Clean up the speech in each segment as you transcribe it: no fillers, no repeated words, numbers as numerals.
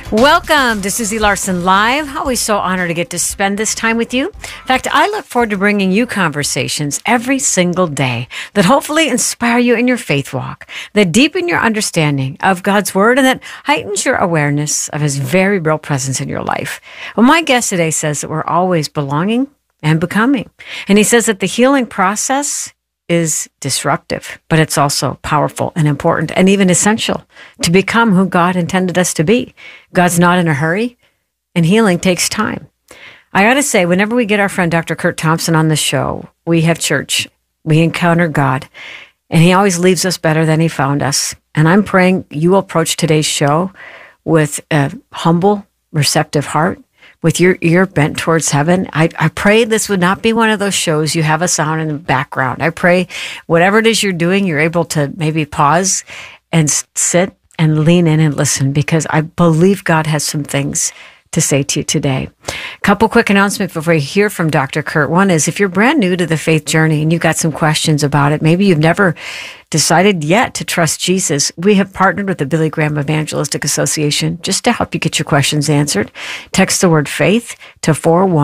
Welcome to Susie Larson Live. Always so honored to get to spend this time with you. In fact, I look forward to bringing you conversations every single day that hopefully inspire you in your faith walk, that deepen your understanding of God's Word, and that heightens your awareness of His very real presence in your life. Well, my guest today says that we're always belonging and becoming. And he says that the healing process is disruptive, but it's also powerful and important and even essential to become who God intended us to be. God's not in a hurry, and healing takes time. I got to say, whenever we get our friend Dr. Curt Thompson on the show, we have church, we encounter God, and He always leaves us better than He found us. And I'm praying you will approach today's show with a humble, receptive heart, with your ear bent towards heaven. I pray this would not be one of those shows you have a sound in the background. I pray whatever it is you're doing, you're able to maybe pause and sit and lean in and listen, because I believe God has some things to say to you today. A couple quick announcements before we hear from Dr. Curt. One is, if you're brand new to the faith journey and you've got some questions about it, maybe you've never decided yet to trust Jesus, we have partnered with the Billy Graham Evangelistic Association just to help you get your questions answered. Text the word faith to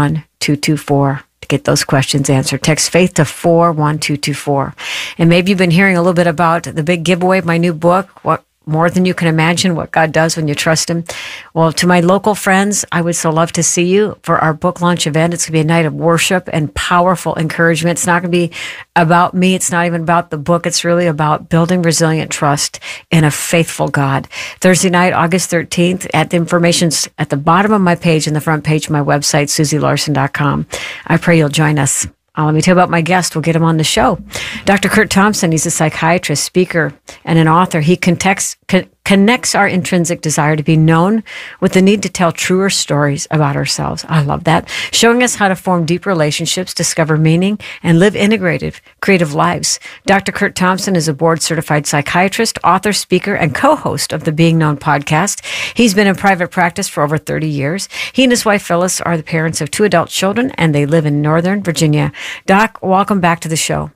41224 to get those questions answered. Text faith to 41224. And maybe you've been hearing a little bit about the big giveaway of my new book, What More Than You Can Imagine, What God Does When You Trust Him. Well, to my local friends, I would so love to see you for our book launch event. It's going to be a night of worship and powerful encouragement. It's not going to be about me. It's not even about the book. It's really about building resilient trust in a faithful God. Thursday night, August 13th, at the information's at the bottom of my page and the front page of my website, SusieLarson.com. I pray you'll join us. Let me tell you about my guest. We'll get him on the show. Dr. Curt Thompson, he's a psychiatrist, speaker, and an author. He connects our intrinsic desire to be known with the need to tell truer stories about ourselves. I love that. Showing us how to form deep relationships, discover meaning, and live integrative, creative lives. Dr. Curt Thompson is a board-certified psychiatrist, author, speaker, and co-host of the Being Known podcast. He's been in private practice for over 30 years. He and his wife, Phyllis, are the parents of 2 adult children, and they live in Northern Virginia. Doc, welcome back to the show.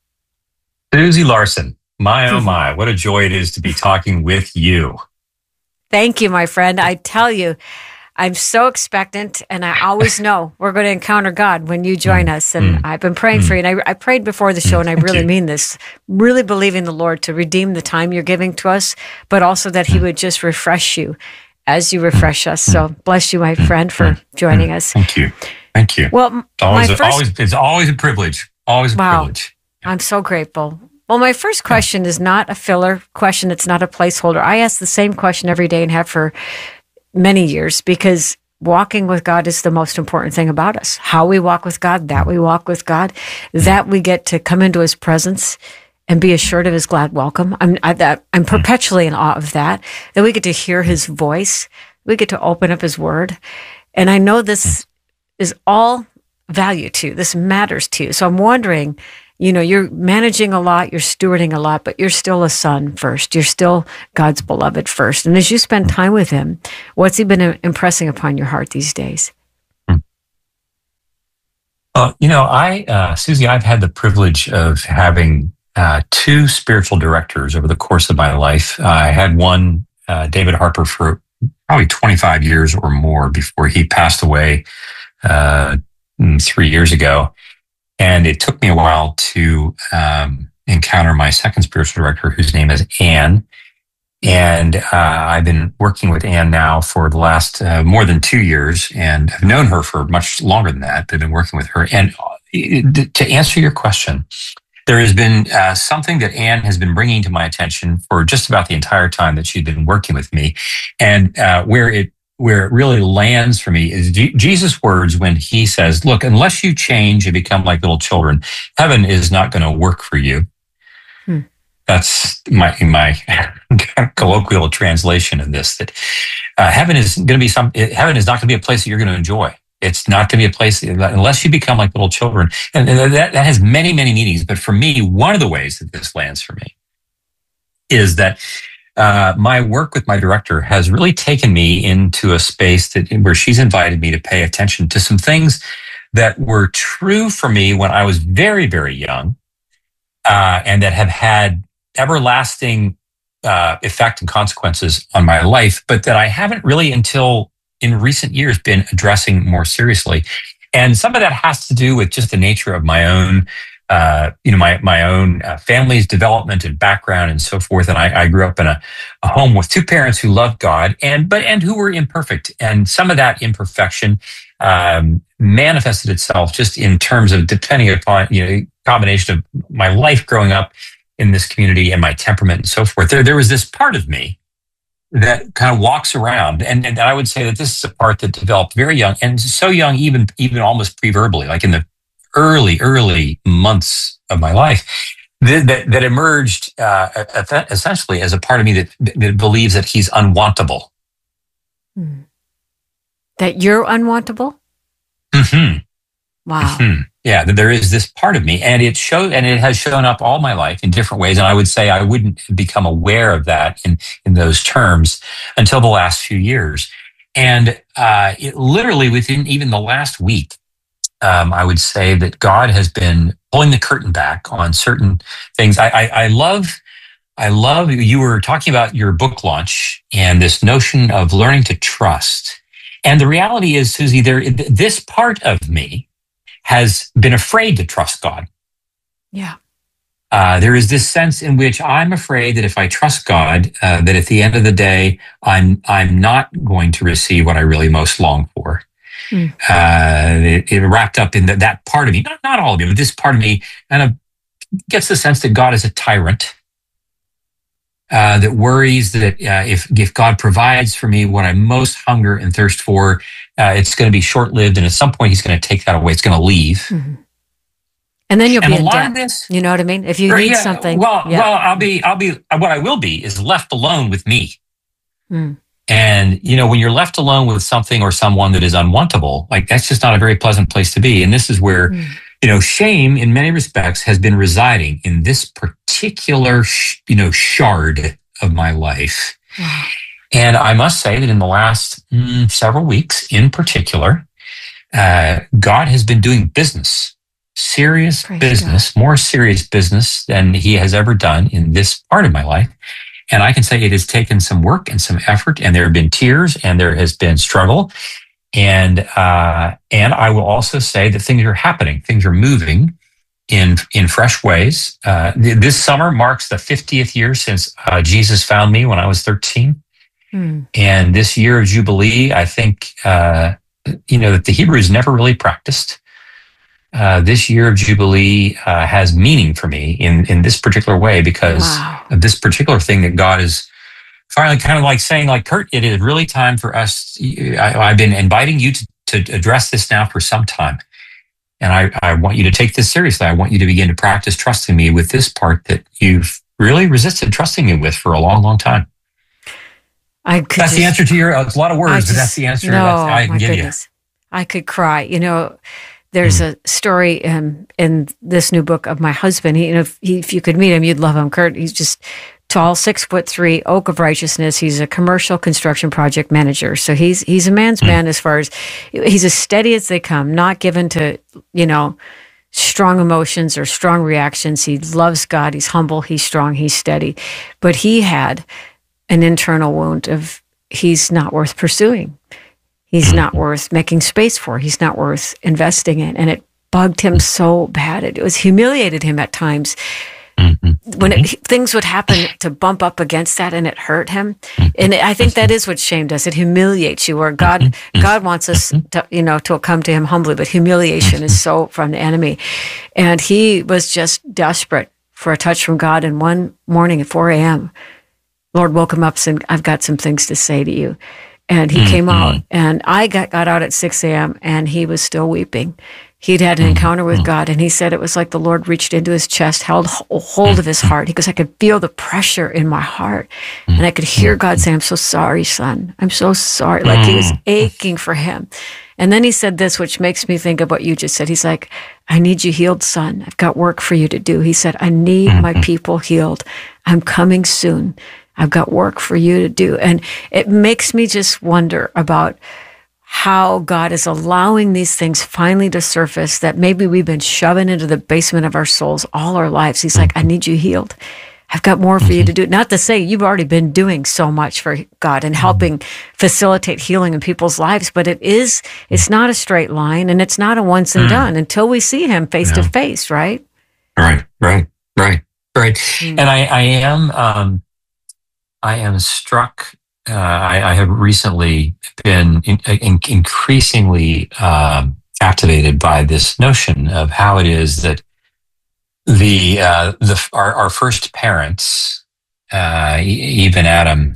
Susie Larson. My, oh my, what a joy it is to be talking with you. Thank you, my friend. I tell you, I'm so expectant, and I always know we're going to encounter God when you join us. And I've been praying for you. And I prayed before the show, and I really mean this, really believing the Lord to redeem the time you're giving to us, but also that He would just refresh you as you refresh us. So bless you, my friend, for joining us. Thank you. Thank you. Well, it's always a privilege. Always a privilege. I'm so grateful. Well, my first question is not a filler question. It's not a placeholder. I ask the same question every day and have for many years, because walking with God is the most important thing about us. How we walk with God, that we walk with God, that we get to come into His presence and be assured of His glad welcome. I'm perpetually in awe of that we get to hear His voice. We get to open up His Word. And I know this is all value to you. This matters to you. So I'm wondering, you're managing a lot, you're stewarding a lot, but you're still a son first. You're still God's beloved first. And as you spend time with Him, what's He been impressing upon your heart these days? Susie, I've had the privilege of having 2 spiritual directors over the course of my life. I had one, David Harper, for probably 25 years or more before he passed away 3 years ago. And it took me a while to encounter my second spiritual director, whose name is Anne. And I've been working with Anne now for the last more than 2 years, and I've known her for much longer than that. I've been working with her. And to answer your question, there has been something that Anne has been bringing to my attention for just about the entire time that she'd been working with me. And where it really lands for me is Jesus' words when He says, look, unless you change and become like little children, heaven is not going to work for you. That's my colloquial translation of this, that heaven is not going to be a place that you're going to enjoy. It's not going to be a place unless you become like little children. And that has many, many meanings. But for me, one of the ways that this lands for me is that my work with my director has really taken me into a space where she's invited me to pay attention to some things that were true for me when I was very, very young, and that have had everlasting effect and consequences on my life, but that I haven't really until in recent years been addressing more seriously. And some of that has to do with just the nature of my own, my own family's development and background and so forth. And I grew up in a home with two parents who loved God and who were imperfect. And some of that imperfection manifested itself just in terms of depending upon, combination of my life growing up in this community and my temperament and so forth. There was this part of me that kind of walks around. And I would say that this is a part that developed very young, and so young, even almost pre-verbally, like in the early months of my life, that emerged essentially as a part of me that believes that he's unwantable. That you're unwantable? Mm-hmm. Wow. Mm-hmm. Yeah, that there is this part of me, and it has shown up all my life in different ways. And I would say I wouldn't become aware of that in those terms until the last few years. And it literally within even the last week, I would say that God has been pulling the curtain back on certain things. I love you were talking about your book launch and this notion of learning to trust. And the reality is, Susie, this part of me has been afraid to trust God. Yeah. There is this sense in which I'm afraid that if I trust God, that at the end of the day, I'm not going to receive what I really most long for. It wrapped up in that part of me, not all of me, but this part of me kind of gets the sense that God is a tyrant, that worries that if God provides for me what I most hunger and thirst for, it's going to be short-lived, and at some point he's going to take that away. It's going to leave. Mm-hmm. And then you'll be in debt. You know what I mean? If you need something. Well, I'll be, what I will be is left alone with me. And, when you're left alone with something or someone that is unwantable, like that's just not a very pleasant place to be. And this is where, shame in many respects has been residing in this particular, shard of my life. Wow. And I must say that in the last several weeks in particular, God has been doing business, serious business, more serious business than he has ever done in this part of my life. And I can say it has taken some work and some effort, and there have been tears and there has been struggle. And I will also say that things are happening. Things are moving in fresh ways. This summer marks the 50th year since Jesus found me when I was 13. And this year of Jubilee, I think, that the Hebrews never really practiced. This year of Jubilee has meaning for me in this particular way because of this particular thing that God is finally kind of like saying, like, Kurt, it is really time for us. I've been inviting you to address this now for some time. And I want you to take this seriously. I want you to begin to practice trusting me with this part that you've really resisted trusting me with for a long, long time. That's the answer to your, it's a lot of words, but that's the answer I can give you. I could cry. There's a story in this new book of my husband. If you could meet him, you'd love him. Kurt, he's just tall, 6'3", oak of righteousness. He's a commercial construction project manager. So he's a man's man as far as he's as steady as they come, not given to, strong emotions or strong reactions. He loves God. He's humble. He's strong. He's steady. But he had an internal wound of he's not worth pursuing. He's not worth making space for. He's not worth investing in. And it bugged him so bad. It was humiliated him at times. When things would happen to bump up against that, and it hurt him. And I think that is what shame does. It humiliates you, where God wants us to come to him humbly, but humiliation is so from the enemy. And he was just desperate for a touch from God. And one morning at 4 a.m., Lord woke him up and said, I've got some things to say to you. And he came out, and I got out at 6 a.m., and he was still weeping. He'd had an encounter with God, and he said it was like the Lord reached into his chest, held hold of his heart. He goes, I could feel the pressure in my heart, and I could hear God say, I'm so sorry, son. I'm so sorry. Like he was aching for him. And then he said this, which makes me think of what you just said. He's like, I need you healed, son. I've got work for you to do. He said, I need my people healed. I'm coming soon. I've got work for you to do. And it makes me just wonder about how God is allowing these things finally to surface that maybe we've been shoving into the basement of our souls all our lives. He's like, I need you healed. I've got more for you to do. Not to say you've already been doing so much for God and helping facilitate healing in people's lives, but it's not a straight line, and it's not a once and done until we see him face to face, right? Right. And I am struck. I have recently been increasingly captivated by this notion of how it is that our first parents, Eve and Adam,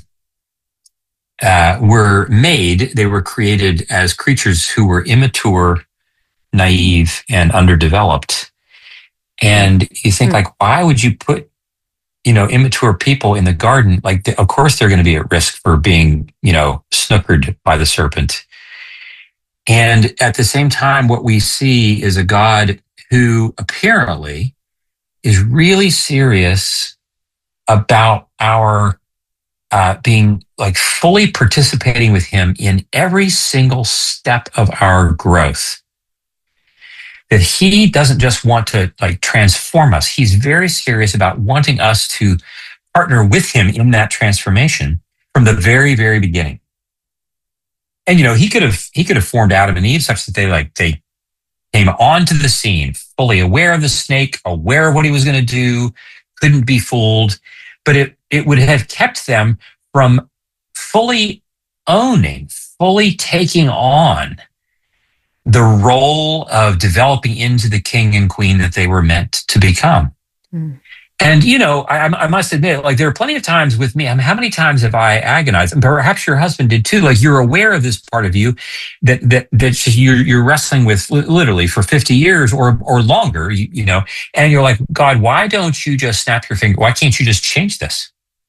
were made. They were created as creatures who were immature, naive, and underdeveloped. And you think, like, why would you put, immature people in the garden? Like, of course, they're going to be at risk for being, snookered by the serpent. And at the same time, what we see is a God who apparently is really serious about our being like fully participating with him in every single step of our growth. That he doesn't just want to like transform us. He's very serious about wanting us to partner with him in that transformation from the very, very beginning. And, he could have formed Adam and Eve such that they came onto the scene, fully aware of the snake, aware of what he was going to do, couldn't be fooled. But it would have kept them from fully owning, fully taking on the role of developing into the king and queen that they were meant to become. And, I must admit, like, there are plenty of times with me, how many times have I agonized, and perhaps your husband did too, like, you're aware of this part of you that you're wrestling with literally for 50 years or longer, and you're like, God, why don't you just snap your finger? Why can't you just change this?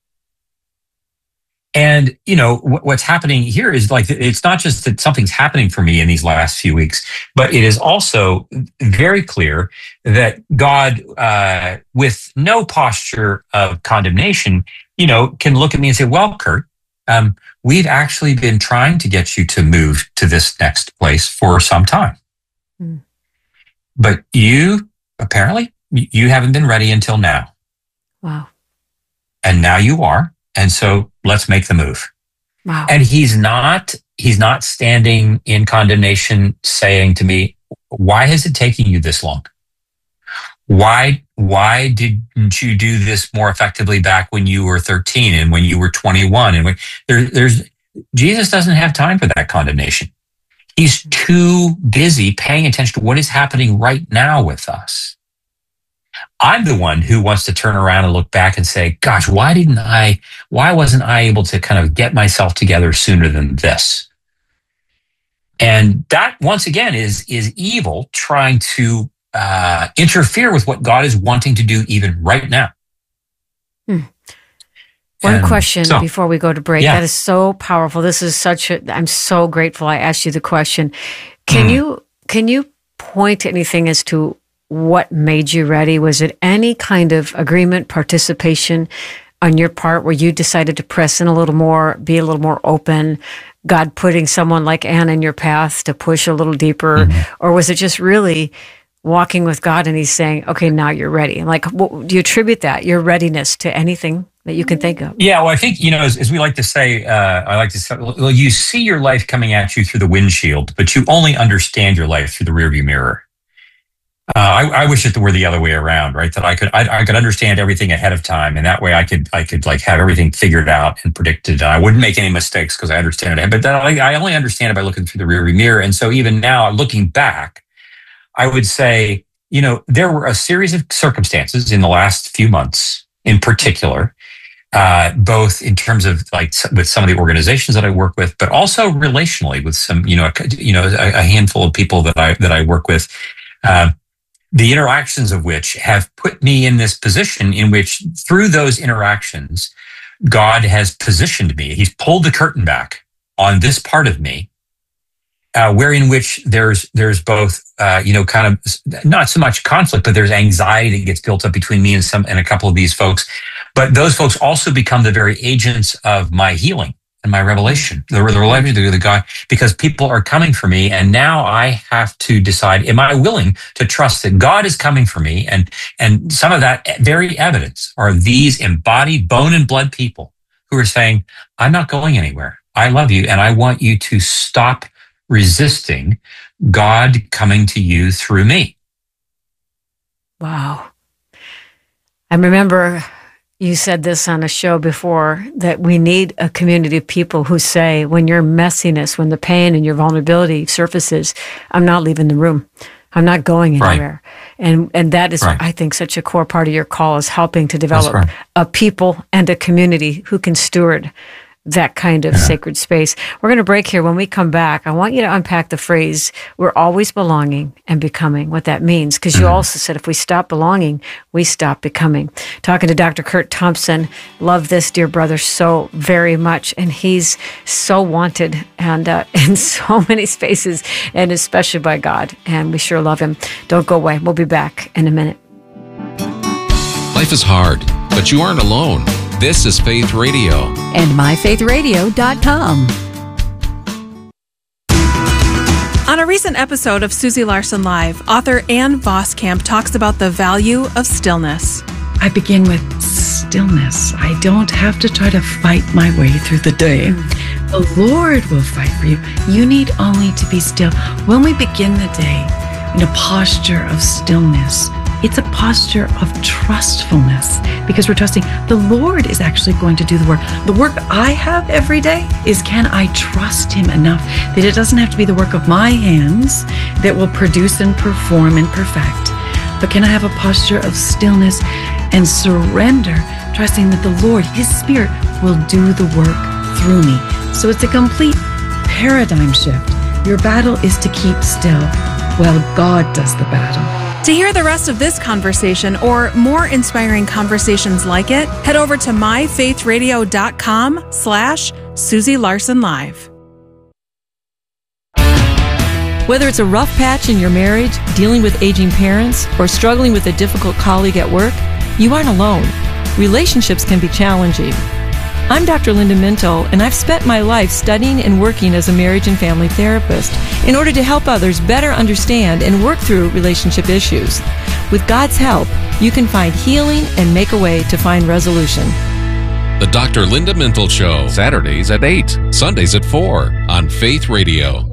And, what's happening here is like, it's not just that something's happening for me in these last few weeks, but it is also very clear that God, with no posture of condemnation, can look at me and say, well, Kurt, we've actually been trying to get you to move to this next place for some time. But apparently, you haven't been ready until now. Wow. And now you are. And so let's make the move. Wow. And he's not standing in condemnation saying to me, why is it taking you this long? Why didn't you do this more effectively back when you were 13 and when you were 21? And Jesus doesn't have time for that condemnation. He's too busy paying attention to what is happening right now with us. I'm the one who wants to turn around and look back and say, gosh, why wasn't I able to kind of get myself together sooner than this? And that, once again, is evil trying to interfere with what God is wanting to do even right now. One question before we go to break. Yeah. That is so powerful. This is I'm so grateful I asked you the question. Can you point to anything as to what made you ready? Was it any kind of agreement, participation on your part where you decided to press in a little more, be a little more open, God putting someone like Ann in your path to push a little deeper? Or was it just really walking with God and he's saying, okay, now you're ready? Like, what, do you attribute that, your readiness, to anything that you can think of? Yeah, well, I think, as we like to say, well, you see your life coming at you through the windshield, but you only understand your life through the rearview mirror. I wish it were the other way around, right? That I could understand everything ahead of time, and that way I could like have everything figured out and predicted. And I wouldn't make any mistakes because I understand it. But then I only understand it by looking through the rearview mirror. And so even now, looking back, I would say, there were a series of circumstances in the last few months, in particular, both in terms of like with some of the organizations that I work with, but also relationally with some, a handful of people that I work with. The interactions of which have put me in this position in which, through those interactions, God has positioned me. He's pulled the curtain back on this part of me, wherein which there's both, kind of not so much conflict, but there's anxiety that gets built up between me and a couple of these folks. But those folks also become the very agents of my healing and my revelation, the revelation of the God, because people are coming for me. And now I have to decide, am I willing to trust that God is coming for me? And some of that very evidence are these embodied bone and blood people who are saying, I'm not going anywhere. I love you. And I want you to stop resisting God coming to you through me. Wow. I remember you said this on a show before, that we need a community of people who say, when your messiness, when the pain and your vulnerability surfaces, I'm not leaving the room. I'm not going anywhere. Right. And that is, right. I think, such a core part of your call, is helping to develop a people and a community who can steward that kind of sacred space. We're going to break here. When we come back, I want you to unpack the phrase, we're always belonging and becoming, what that means. Because you also said, if we stop belonging, we stop becoming. Talking to Dr. Curt Thompson. Love this dear brother so very much. And he's so wanted and in so many spaces, and especially by God. And we sure love him. Don't go away. We'll be back in a minute. Life is hard, but you aren't alone. This is Faith Radio. And myfaithradio.com. On a recent episode of Susie Larson Live, author Ann Voskamp talks about the value of stillness. I begin with stillness. I don't have to try to fight my way through the day. The Lord will fight for you. You need only to be still. When we begin the day in a posture of stillness, it's a posture of trustfulness, because we're trusting the Lord is actually going to do the work. The work I have every day is, can I trust him enough that it doesn't have to be the work of my hands that will produce and perform and perfect, but can I have a posture of stillness and surrender, trusting that the Lord, his Spirit, will do the work through me. So it's a complete paradigm shift. Your battle is to keep still while God does the battle. To hear the rest of this conversation or more inspiring conversations like it, head over to myfaithradio.com/Susie Larson Live. Whether it's a rough patch in your marriage, dealing with aging parents, or struggling with a difficult colleague at work, you aren't alone. Relationships can be challenging. I'm Dr. Linda Minto, and I've spent my life studying and working as a marriage and family therapist in order to help others better understand and work through relationship issues. With God's help, you can find healing and make a way to find resolution. The Dr. Linda Minto Show, Saturdays at 8, Sundays at 4 on Faith Radio.